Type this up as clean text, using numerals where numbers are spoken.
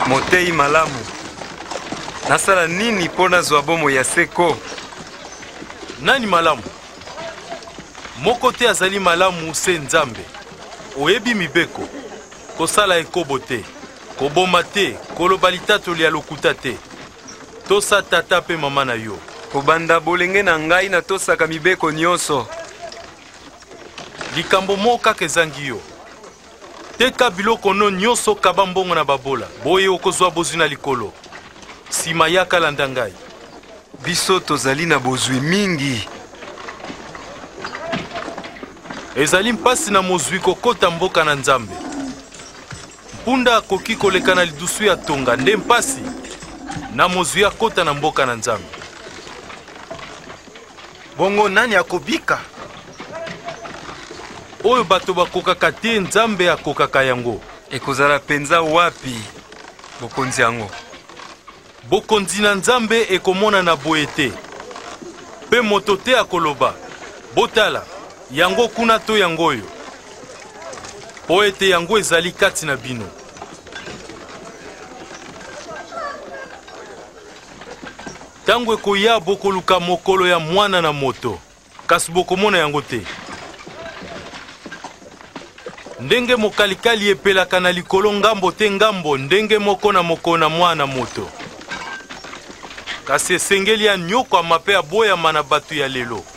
Motei malamu. Nasala nini pona zwa bomo ya seko? Nani malamu? Moko te azali malamu se Nzambe. Oyebi mibeko. Kosala ekobo te. Koboma te. Koloba litatoli ya lokuta te. Tosa tata pe mama na yo. Kobanda bolenge na ngai na tosaka mibeko nyonso. Likambo moko kaka ezangi yo. Teka biloko no nyonso kaba mbongo na babola. Boye okozwa bozwi na likolo. Sima yaka landa ngai. Biso tozali na bozwi mingi. Ezali mpasi na mozwi kokota mboka na Nzambe. Mpunda akoki koleka na lidusu ya tonga nde mpasi na mozwi akota na mboka na Nzambe. Bongo nani akobika? Oyo bato bakokaka te Nzambe akokaka yango. Ekozala penza wapi bokonzi yango? Bokonzi na Nzambe ekomona na boye te. Pe moto te akoloba botala yango kuna to yango oyo. Po ete yango ezali kati na bino. Tango ekoya bokoluka mokolo ya mwana na moto, kasi bokomona yango te. Ndenge mokalikali epelaka na likolo ngambo te ngambo, ndenge moko na mwana moto. Kasi esengeli ya nyoko amape aboyama na batu ya lelo.